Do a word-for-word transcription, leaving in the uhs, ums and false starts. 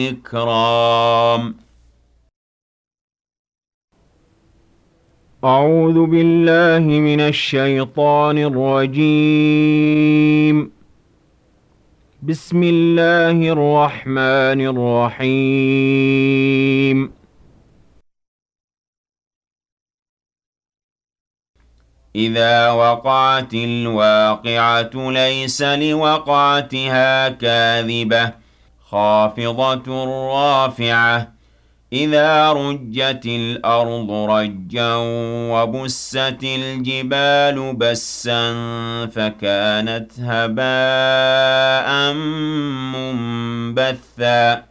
الإكرام. أعوذ بالله من الشيطان الرجيم. بسم الله الرحمن الرحيم. إذا وقعت الواقعة ليس لوقعتها كاذبة خافضة رافعة إذا رجت الأرض رجا وبست الجبال بسا فكانت هباء منبثا